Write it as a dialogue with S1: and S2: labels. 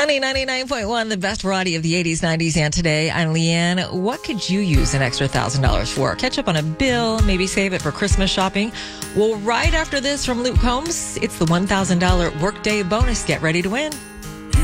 S1: Sunny 99.1, the best variety of the 80s, 90s, and today. I'm Leanne. What could you use an extra $1,000 for? Catch up on a bill, maybe save it for Christmas shopping. Well, right after this from Luke Combs, it's the $1,000 workday bonus. Get ready to win.